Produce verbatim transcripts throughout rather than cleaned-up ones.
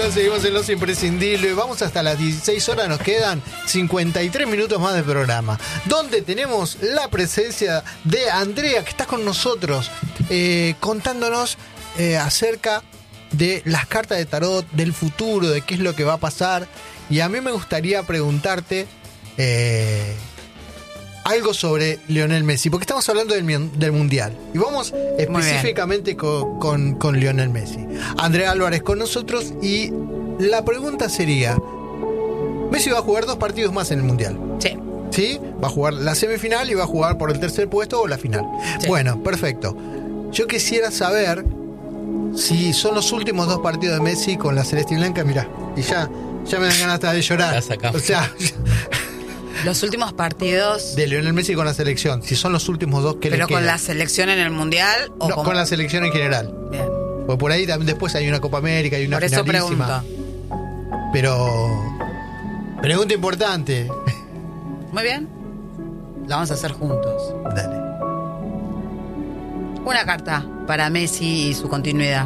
Bueno, seguimos en Los Imprescindibles. Vamos hasta las dieciséis horas. Nos quedan cincuenta y tres minutos más de programa, donde tenemos la presencia de Andrea, que está con nosotros, eh, contándonos eh, acerca de las cartas de tarot, del futuro, de qué es lo que va a pasar. Y a mí me gustaría preguntarte eh, algo sobre Lionel Messi, porque estamos hablando del, del Mundial. Y vamos específicamente con, con, con Lionel Messi. Andrea Álvarez con nosotros, y la pregunta sería: Messi va a jugar dos partidos más en el Mundial. Sí. ¿Sí? Va a jugar la semifinal y va a jugar por el tercer puesto o la final. Sí. Bueno, perfecto. Yo quisiera saber si son los últimos dos partidos de Messi con la Celeste y Blanca. Mirá, y ya, ya me dan ganas hasta de llorar. O sea... Los últimos partidos de Lionel Messi con la selección, si son los últimos dos que le quedan. ¿Pero con la selección en el Mundial o no, con... con la selección en general? Bien. Porque por ahí también después hay una Copa América y una por eso finalísima. Pregunto. Pero pregunta importante. Muy bien. La vamos a hacer juntos. Dale. Una carta para Messi y su continuidad.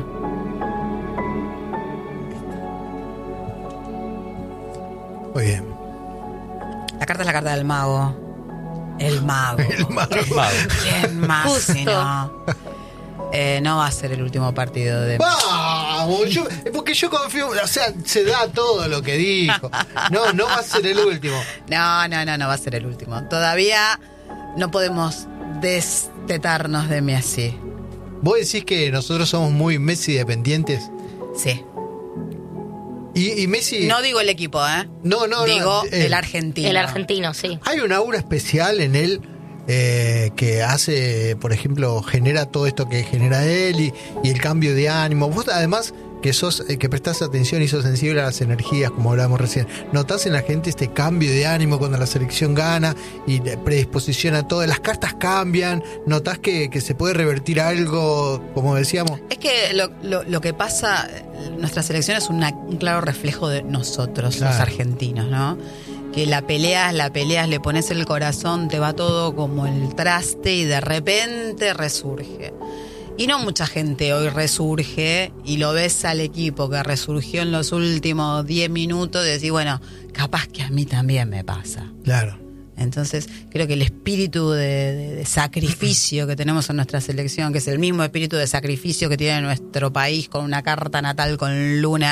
Muy bien. La carta es la carta del mago. El mago. El mago. El mago. ¿Quién más? Si no? Eh, no va a ser el último partido de... ¡Vamos! Yo, porque yo confío... O sea, se da todo lo que dijo. No, no va a ser el último. No, no, no, no va a ser el último. Todavía no podemos destetarnos de Messi. ¿Vos decís que nosotros somos muy Messi dependientes? Sí. Y, y Messi... No digo el equipo, ¿eh? No, no, digo no. Eh, el argentino. El argentino, sí. Hay un aura especial en él eh, que hace, por ejemplo, genera todo esto que genera él y, y el cambio de ánimo. Vos además que sos, eh, que prestás atención y sos sensible a las energías, como hablábamos recién. ¿Notás en la gente este cambio de ánimo cuando la selección gana y predisposición a todo? Las cartas cambian, ¿notás que, que se puede revertir algo, como decíamos? Es que lo, lo, lo que pasa, nuestra selección es una, un claro reflejo de nosotros, claro, los argentinos, ¿no? Que la peleas, la peleas, le pones el corazón, te va todo como el traste y de repente resurge. Y no mucha gente hoy resurge, y lo ves al equipo que resurgió en los últimos diez minutos y decís, bueno, capaz que a mí también me pasa. Claro. Entonces, creo que el espíritu de, de, de sacrificio que tenemos en nuestra selección, que es el mismo espíritu de sacrificio que tiene nuestro país con una carta natal con luna